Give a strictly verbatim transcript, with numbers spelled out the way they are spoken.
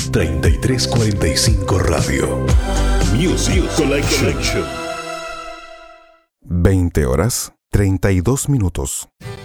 treinta y tres cuarenta y cinco Radio. Music Collection. veinte horas, treinta y dos minutos.